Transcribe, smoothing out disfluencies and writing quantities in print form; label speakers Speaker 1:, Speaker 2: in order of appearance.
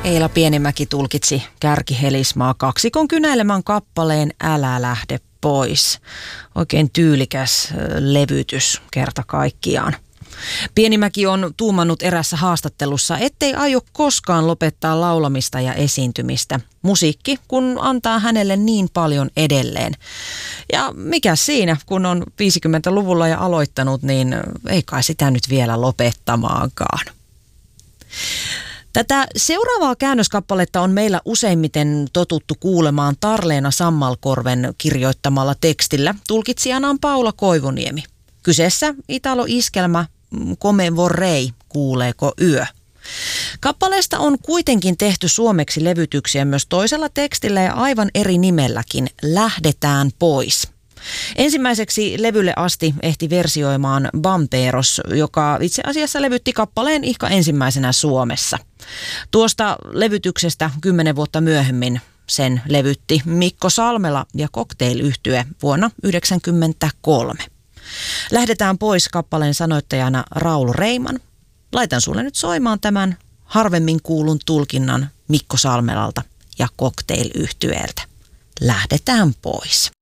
Speaker 1: Eila Pienimäki tulkitsi Kärki-Helismaa kaksikon kynäilemän kappaleen Älä lähde pois. Oikein tyylikäs levytys kerta kaikkiaan. Pienimäki on tuumannut erässä haastattelussa, ettei aio koskaan lopettaa laulamista ja esiintymistä. Musiikki, kun antaa hänelle niin paljon edelleen. Ja mikä siinä, kun on 50-luvulla ja aloittanut, niin ei kai sitä nyt vielä lopettamaankaan. Tätä seuraavaa käännöskappaletta on meillä useimmiten totuttu kuulemaan Tarleena Sammalkorven kirjoittamalla tekstillä. Tulkitsijana on Paula Koivuniemi. Kyseessä italo-iskelmä Come vorrei, kuuleeko yö. Kappaleesta on kuitenkin tehty suomeksi levytyksiä myös toisella tekstillä ja aivan eri nimelläkin, Lähdetään pois. Ensimmäiseksi levylle asti ehti versioimaan Bamperos, joka itse asiassa levytti kappaleen ihka ensimmäisenä Suomessa. Tuosta levytyksestä 10 vuotta myöhemmin sen levytti Mikko Salmela ja Cocktail-yhtye vuonna 1993. Lähdetään pois kappaleen sanoittajana Raulu Reiman. Laitan sulle nyt soimaan tämän harvemmin kuulun tulkinnan Mikko Salmelalta ja Cocktail-yhtyeeltä. Lähdetään pois.